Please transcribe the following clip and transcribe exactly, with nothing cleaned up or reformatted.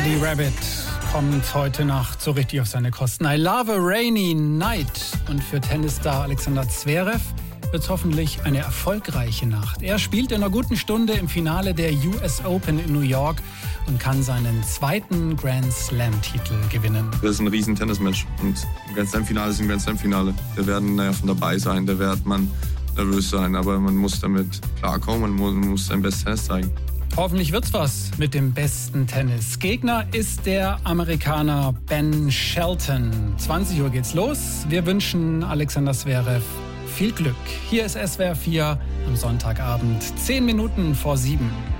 Buddy Rabbit kommt heute Nacht so richtig auf seine Kosten. I love a rainy night. Und für Tennisstar Alexander Zverev wird es hoffentlich eine erfolgreiche Nacht. Er spielt in einer guten Stunde im Finale der U S Open in New York und kann seinen zweiten Grand Slam-Titel gewinnen. Das ist ein riesen Tennismatch und ein Grand Slam-Finale ist ein Grand Slam-Finale. Da werden Nerven dabei sein, da wird man nervös sein, aber man muss damit klarkommen, man muss sein bestes Tennis zeigen. Hoffentlich wird's was mit dem besten Tennis. Gegner ist der Amerikaner Ben Shelton. zwanzig Uhr geht's los. Wir wünschen Alexander Zverev viel Glück. Hier ist S W R vier am Sonntagabend, zehn Minuten vor sieben.